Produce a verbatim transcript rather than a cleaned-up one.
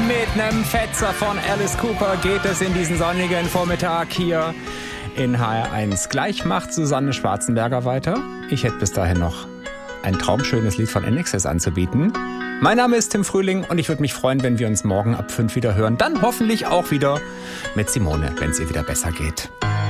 Mit einem Fetzer von Alice Cooper geht es in diesen sonnigen Vormittag hier in H R eins. Gleich macht Susanne Schwarzenberger weiter. Ich hätte bis dahin noch ein traumschönes Lied von N X S anzubieten. Mein Name ist Tim Frühling und ich würde mich freuen, wenn wir uns morgen ab fünf wieder hören. Dann hoffentlich auch wieder mit Simone, wenn es ihr wieder besser geht.